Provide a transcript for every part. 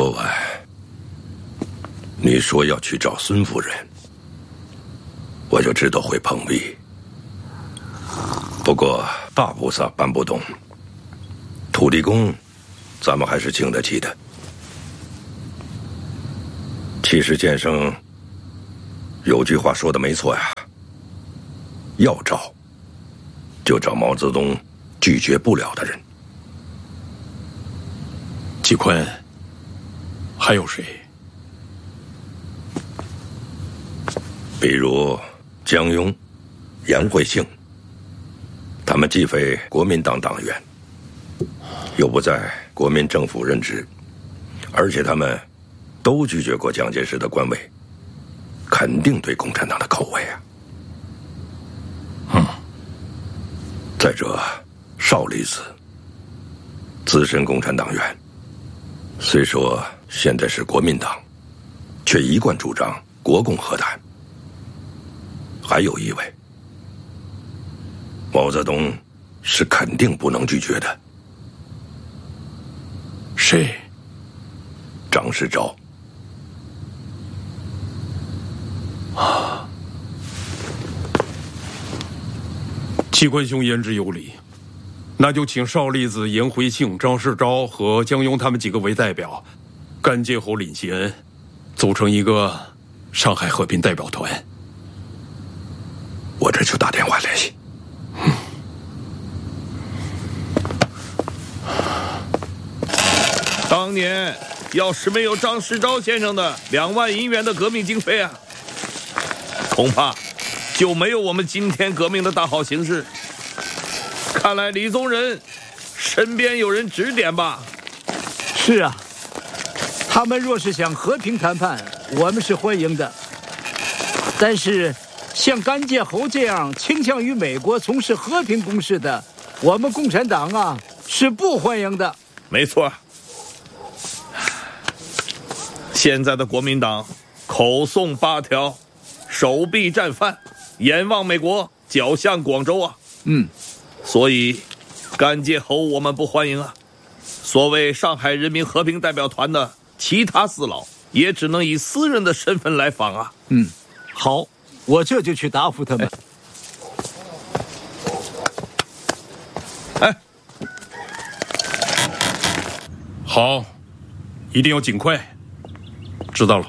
昨晚你说要去找孙夫人，我就知道会碰壁。不过大菩萨搬不动，土地公咱们还是请得起的。其实剑生有句话说的没错呀，要找就找毛泽东拒绝不了的人。 季坤，还有谁？ 比如江庸、颜惠庆，他们既非国民党党员，又不在国民政府任职，而且他们都拒绝过蒋介石的官位，肯定对共产党的口味啊。再者，邵力子，资深共产党员，虽说现在是国民党，却一贯主张国共和谈。还有一位，毛泽东是肯定不能拒绝的。 谁？ 张世钊。 季坤兄言之有理，那就请邵力子、颜惠庆、张世钊和江庸他们几个为代表，甘介侯、闵锡恩，组成一个上海和平代表团。 我这就打电话联系。 当年要是没有张世钊先生的2万银元的革命经费啊，恐怕就没有我们今天革命的大好形势。看来李宗仁身边有人指点吧？ 是啊，他们若是想和平谈判，我们是欢迎的。但是像甘介侯这样倾向于美国从事和平攻势的，我们共产党啊是不欢迎的。 没错，现在的国民党口诵8条，手臂战犯，眼望美国，脚向广州啊。所以甘介侯我们不欢迎啊。所谓上海人民和平代表团的其他4老也只能以私人的身份来访啊。 好，我这就去答复他们。 好，一定要尽快。知道了。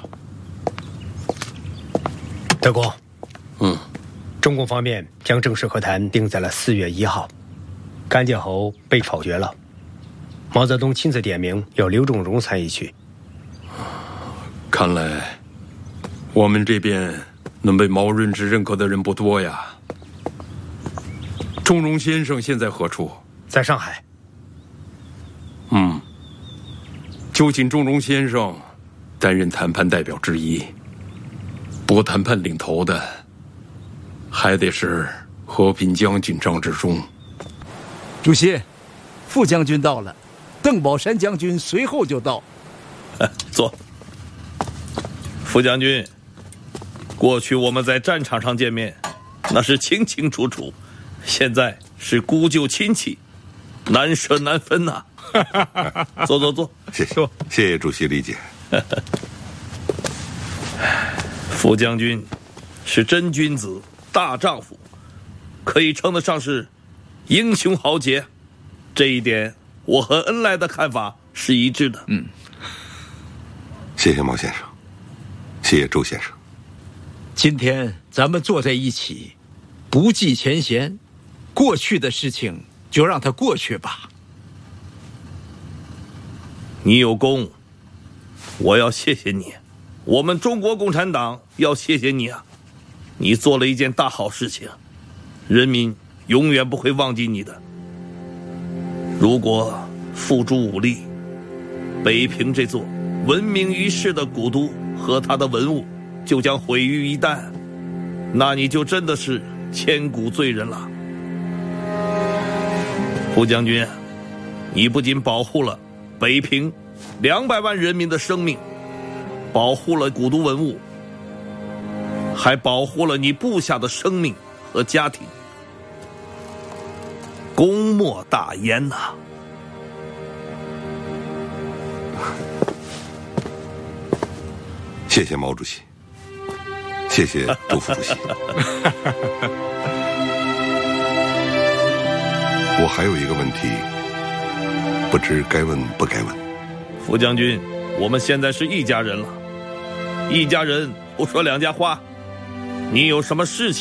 德国，中共方面将正式和谈定在了4月1号，甘介侯被否决了。毛泽东亲自点名要刘仲荣参与去。 看来我们这边能被毛润之认可的人不多呀。仲荣先生现在何处？ 在上海。 就请仲荣先生担任谈判代表之一。不过谈判领头的还得是和平将军张治中。 主席，副将军到了，邓宝山将军随后就到。 坐。副将军，过去我们在战场上见面，那是清清楚楚，现在是姑舅亲戚，难舍难分呐。坐坐坐。 谢谢主席理解。 副将军是真君子大丈夫，可以称得上是英雄豪杰，这一点我和恩来的看法是一致的。 谢谢毛先生，谢谢周先生。 今天咱们坐在一起，不计前嫌，过去的事情就让它过去吧。 你有功，我要谢谢你，我们中国共产党要谢谢你啊！你做了一件大好事情，人民永远不会忘记你的。如果付诸武力，北平这座闻名于世的古都和它的文物就将毁于一旦，那你就真的是千古罪人了。副将军，你不仅保护了北平200万人民的生命，保护了古都文物，还保护了你部下的生命和家庭，功莫大焉呐。 谢谢毛主席，谢谢杜副主席。我还有一个问题，不知该问不该问。 副将军，我们现在是一家人了，一家人不说两家话。你有什么事情